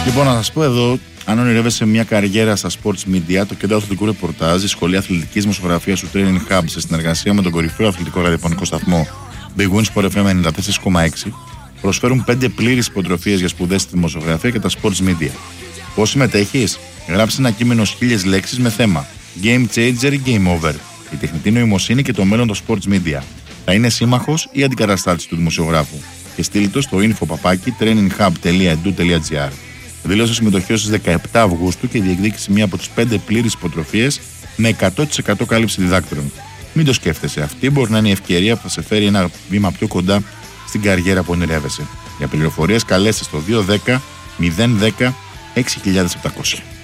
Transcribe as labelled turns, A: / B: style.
A: Λοιπόν, να σας πω εδώ, αν ονειρεύεσαι μια καριέρα στα sports media, το κέντρο αθλητικού ρεπορτάζ, η σχολή αθλητικής δημοσιογραφίας του Training Hub, σε συνεργασία με τον κορυφαίο αθλητικό ραδιοφωνικό σταθμό Big Win Sport FM 94,6, προσφέρουν 5 πλήρεις υποτροφίες για σπουδές στη δημοσιογραφία και τα sports media. Πώς συμμετέχεις? Γράψε ένα κείμενο 1000 λέξεις με θέμα Game Changer ή Game Over, η τεχνητή νοημοσύνη και το μέλλον των sports media. Θα είναι σύμμαχος ή αντικαταστάτης του δημοσιογράφου? Και στείλει το στο info@traininghub.edu.gr. Δήλωσε συμμετοχή στις 17 Αυγούστου και διεκδίκησε μία από τις 5 πλήρεις υποτροφίες με 100% κάλυψη διδάκτρων. Μην το σκέφτεσαι, αυτή μπορεί να είναι η ευκαιρία που θα σε φέρει ένα βήμα πιο κοντά στην καριέρα που ονειρεύεσαι. Για πληροφορίες καλέστε στο 210 010 6700.